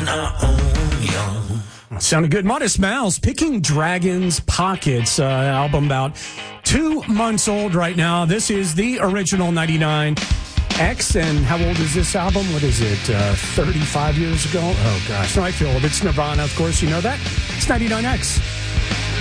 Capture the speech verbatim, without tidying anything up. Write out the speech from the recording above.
I own you. Sounded good. Modest Mouse, Picking Dragons Pockets, uh, album about two months old right now. This is the original ninety-nine X, and how old is this album? What is it, uh, thirty-five years ago? Oh, gosh. No, I feel old. It's Nirvana, of course. You know that? It's ninety-nine X.